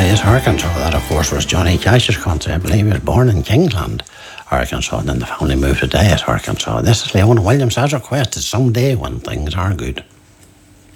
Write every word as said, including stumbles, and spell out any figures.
Day's, Arkansas. That, of course, was Johnny Cash's country. I believe he was born in Kingland, Arkansas, and then the family moved to Day's, Arkansas. This is Leona Williams has requested Someday When Things Are Good.